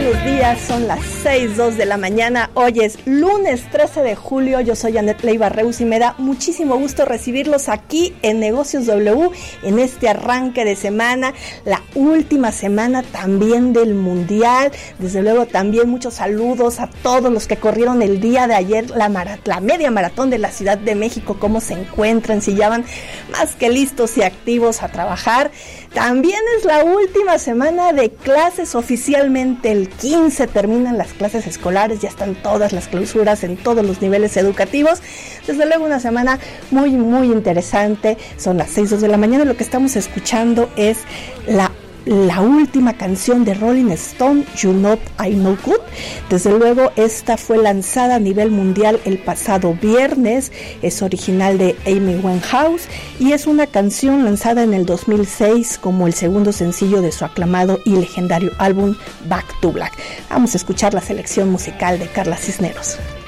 buenos días, son las 6:02 de la mañana, hoy es lunes 13 de julio, yo soy Anet Leiva Reus y me da muchísimo gusto recibirlos aquí en Negocios W, en este arranque de semana, la última semana también del Mundial. Desde luego también muchos saludos a todos los que corrieron el día de ayer la media maratón de la Ciudad de México, cómo se encuentran, si ya van más que listos y activos a trabajar. También es la última semana de clases, oficialmente el 15 terminan las clases escolares, ya están todas las clausuras en todos los niveles educativos. Desde luego una semana muy muy interesante. Son las 6:02 de la mañana y lo que estamos escuchando es la última canción de Rolling Stone, You Know I Know Good. Desde luego esta fue lanzada a nivel mundial el pasado viernes, es original de Amy Winehouse y es una canción lanzada en el 2006 como el segundo sencillo de su aclamado y legendario álbum Back to Black. Vamos a escuchar la selección musical de Carla Cisneros.